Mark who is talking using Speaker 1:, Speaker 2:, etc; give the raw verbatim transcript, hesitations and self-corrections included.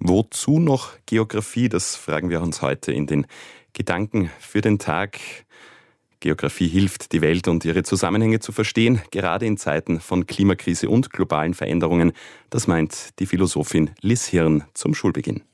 Speaker 1: Wozu noch Geografie? Das fragen wir uns heute in den Gedanken für den Tag. Geografie hilft, die Welt und ihre Zusammenhänge zu verstehen, gerade in Zeiten von Klimakrise und globalen Veränderungen. Das meint die Philosophin Liz Hirn zum Schulbeginn.